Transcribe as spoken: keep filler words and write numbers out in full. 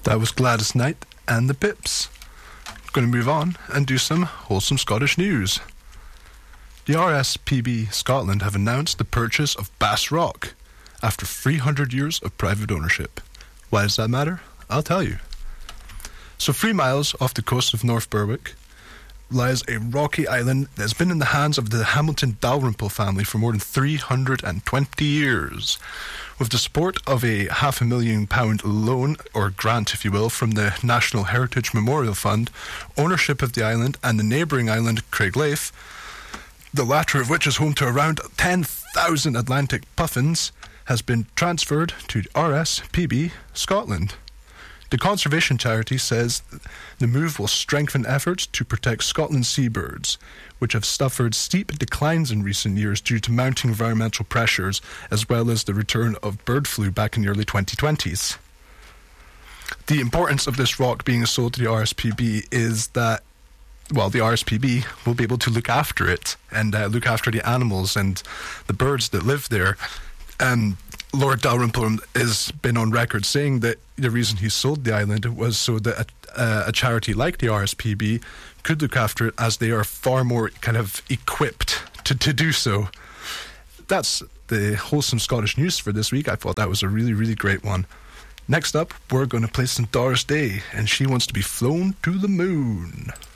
That was Gladys Knight and the Pips. Going to move on and do some wholesome Scottish news. The R S P B Scotland have announced the purchase of Bass Rock after three hundred years of private ownership. Why does that matter? I'll tell you. So three miles off the coast of North Berwick lies a rocky island that has been in the hands of the Hamilton Dalrymple family for more than three hundred twenty years. With the support of a half a million pound loan, or grant if you will, from the National Heritage Memorial Fund, ownership of the island and the neighbouring island Craigleith, the latter of which is home to around ten thousand Atlantic puffins, has been transferred to R S P B Scotland. The conservation charity says the move will strengthen efforts to protect Scotland's seabirds, which have suffered steep declines in recent years due to mounting environmental pressures, as well as the return of bird flu back in the early twenty twenties. The importance of this rock being sold to the R S P B is that, well, the R S P B will be able to look after it and uh, look after the animals and the birds that live there. Um, Lord Dalrymple has been on record saying that the reason he sold the island was so that a, uh, a charity like the R S P B could look after it, as they are far more kind of equipped to, to do so. That's the wholesome Scottish news for this week. I thought that was a really, really great one. Next up, we're going to play some Doris Day, and she wants to be flown to the moon.